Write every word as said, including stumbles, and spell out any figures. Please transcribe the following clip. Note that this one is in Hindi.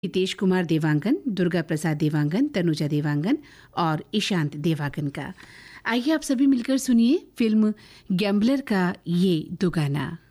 हितेश कुमार देवांगन, दुर्गा प्रसाद देवांगन, तनुजा देवांगन और ईशांत देवांगन का। आइए आप सभी मिलकर सुनिए फिल्म गैम्बलर का ये दो गाना।